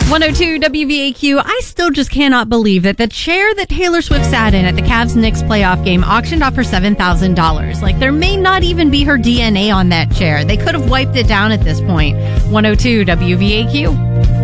102 WVAQ. I still just cannot believe that the chair that Taylor Swift sat in at the Cavs-Knicks playoff game auctioned off for $7,000. Like, there may not even be her DNA on that chair. They could have wiped it down at this point. 102 WVAQ.